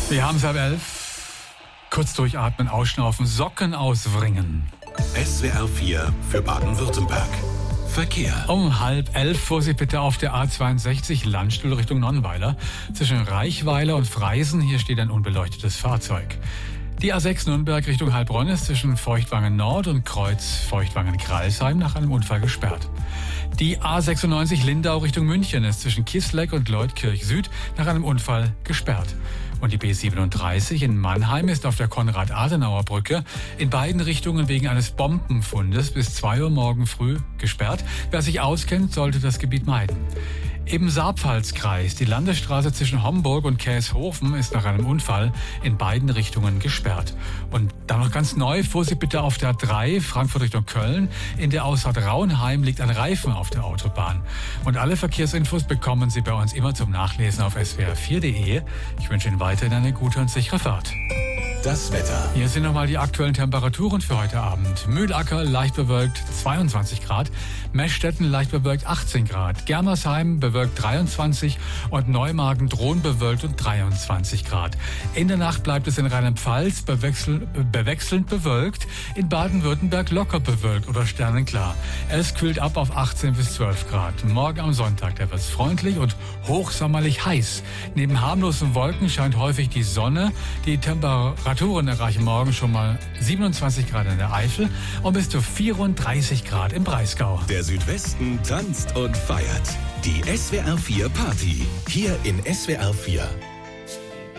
Wir haben es ab 11. Kurz durchatmen, ausschnaufen, Socken auswringen. SWR 4 für Baden-Württemberg. Verkehr. Um 10:30 Vorsicht bitte auf der A62 Landstuhl Richtung Nonnweiler. Zwischen Reichweiler und Freisen, hier steht ein unbeleuchtetes Fahrzeug. Die A6 Nürnberg Richtung Heilbronn ist zwischen Feuchtwangen Nord und Kreuz Feuchtwangen-Kralsheim nach einem Unfall gesperrt. Die A96 Lindau Richtung München ist zwischen Kisleck und Leutkirch Süd nach einem Unfall gesperrt. Und die B37 in Mannheim ist auf der Konrad-Adenauer-Brücke in beiden Richtungen wegen eines Bombenfundes bis 2 Uhr morgen früh gesperrt. Wer sich auskennt, sollte das Gebiet meiden. Im Saarpfalzkreis, die Landesstraße zwischen Homburg und Käshofen ist nach einem Unfall in beiden Richtungen gesperrt. Und dann noch ganz neu, Vorsicht bitte auf der 3 Frankfurt Richtung Köln. In der Ausfahrt Rauenheim liegt ein Reifen auf der Autobahn. Und alle Verkehrsinfos bekommen Sie bei uns immer zum Nachlesen auf swr4.de. Ich wünsche Ihnen weiterhin eine gute und sichere Fahrt. Das Wetter. Hier sind nochmal die aktuellen Temperaturen für heute Abend. Mühlacker leicht bewölkt 22 Grad, Meschstetten leicht bewölkt 18 Grad, Germersheim bewölkt 23 und Neumagen-Dhron bewölkt und 23 Grad. In der Nacht bleibt es in Rheinland-Pfalz bewechselnd bewölkt, in Baden-Württemberg locker bewölkt oder sternenklar. Es kühlt ab auf 18 bis 12 Grad. Morgen am Sonntag, da wird es freundlich und hochsommerlich heiß. Neben harmlosen Wolken scheint häufig die Sonne. Die Temperaturen erreichen morgen schon mal 27 Grad in der Eifel und bis zu 34 Grad im Breisgau. Der Südwesten tanzt und feiert. Die SWR 4 Party. Hier in SWR 4.